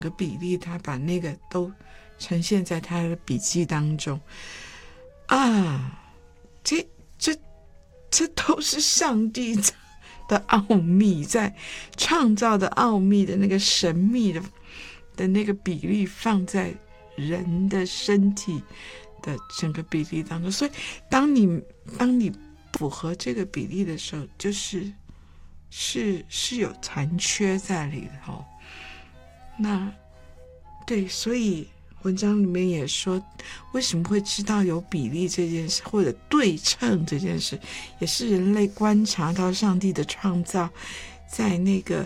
个比例，他把那个都呈现在他的笔记当中啊，这都是上帝的奥秘，在创造的奥秘的那个神秘的那个比例放在人的身体的整个比例当中。所以当你符合这个比例的时候，就是有残缺在里头。那对，所以文章里面也说，为什么会知道有比例这件事，或者对称这件事，也是人类观察到上帝的创造，在那个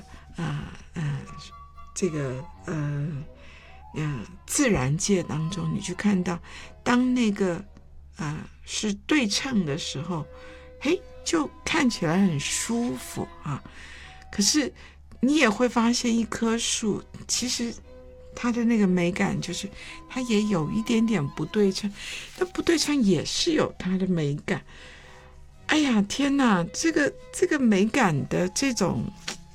自然界当中，你去看到，当那个是对称的时候，嘿，就看起来很舒服啊。可是你也会发现，一棵树其实它的那个美感，就是它也有一点点不对称，那不对称也是有它的美感。哎呀，天哪，这个美感的这种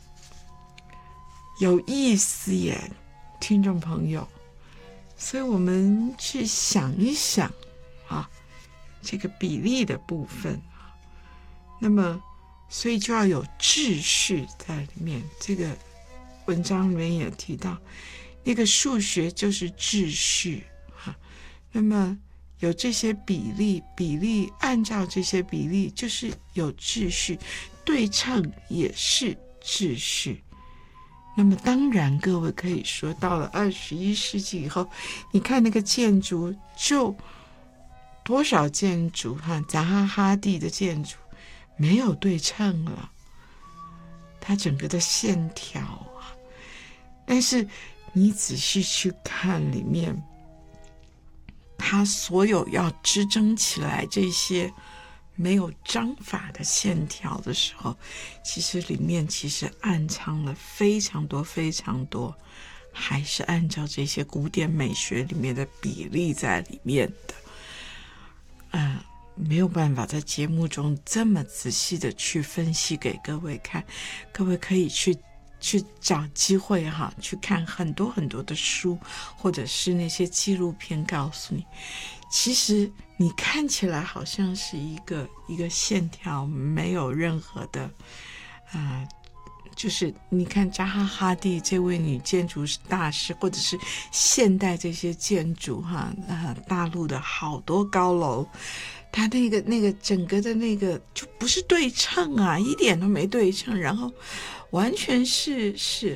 有意思耶，听众朋友。所以我们去想一想啊，这个比例的部分，那么所以就要有秩序在里面。这个文章里面也提到，那个数学就是秩序啊。那么有这些比例按照这些比例就是有秩序，对称也是秩序。那么当然各位可以说，到了21世纪以后，你看那个建筑，就多少建筑扎哈哈蒂的建筑没有对称了，它整个的线条啊。但是你仔细去看里面，它所有要支撑起来这些没有章法的线条的时候，其实里面暗藏了非常多非常多，还是按照这些古典美学里面的比例在里面的。没有办法在节目中这么仔细的去分析给各位看，各位可以去找机会去看很多很多的书，或者是那些纪录片，告诉你其实你看起来好像是一个线条，没有任何的就是你看扎哈哈蒂这位女建筑大师，或者是现代这些建筑大陆的好多高楼，它那个整个的那个就不是对称啊，一点都没对称，然后完全是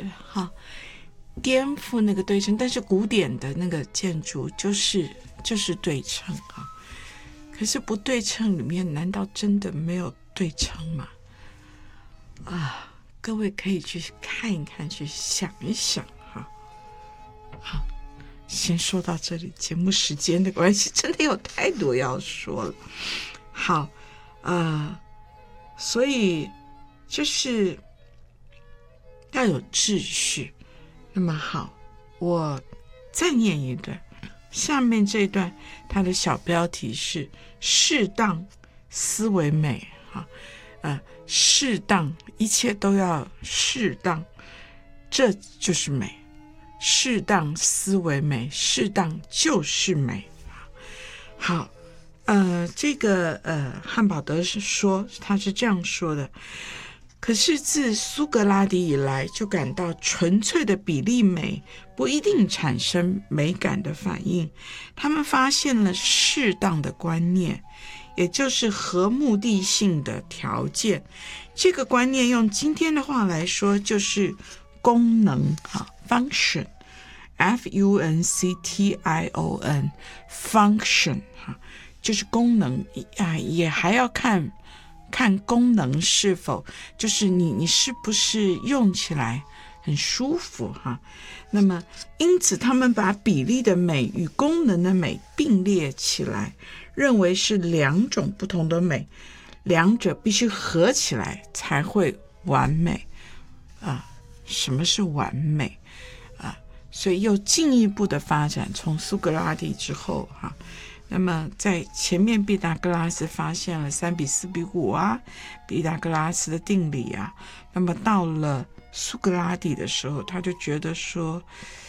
颠覆那个对称。但是古典的那个建筑就是对称啊。可是不对称里面难道真的没有对称吗？各位可以去看一看，去想一想好，先说到这里，节目时间的关系，真的有太多要说了。好，所以就是要有秩序。那么好，我再念一段，下面这一段它的小标题是适当思维美适当，一切都要适当，这就是美。适当思维美，适当就是美。好，这个汉堡德是说，他是这样说的：可是自苏格拉底以来，就感到纯粹的比例美不一定产生美感的反应。他们发现了适当的观念，也就是合目的性的条件。这个观念用今天的话来说，就是功能function F-U-N-C-T-I-O-N function 就是功能也还要看功能是否，就是你是不是用起来很舒服那么因此他们把比例的美与功能的美并列起来，认为是两种不同的美，两者必须合起来才会完美什么是完美所以又进一步的发展，从苏格拉底之后那么在前面毕达哥拉斯发现了3:4:5毕达哥拉斯的定理那么到了苏格拉底的时候，他就觉得说